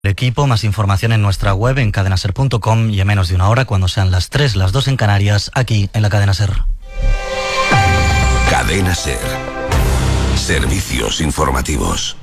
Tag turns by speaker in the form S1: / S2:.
S1: Equipo, más información en nuestra web en cadenaser.com y en menos de una hora, cuando sean las 3, las 2 en Canarias, aquí en la Cadena Ser.
S2: Cadena Ser. Servicios informativos.